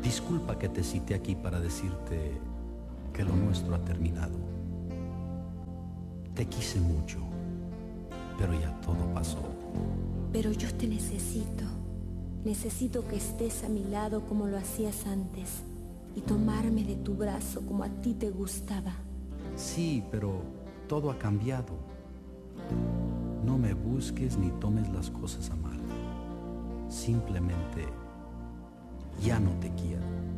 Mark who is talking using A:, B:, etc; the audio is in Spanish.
A: Disculpa que te cité aquí para decirte que lo nuestro ha terminado. Te quise mucho, pero ya todo pasó.
B: Pero yo te necesito. Necesito que estés a mi lado como lo hacías antes y tomarme de tu brazo como a ti te gustaba.
A: Sí, pero todo ha cambiado. No me busques ni tomes las cosas a mal. Simplemente ya no te quiero.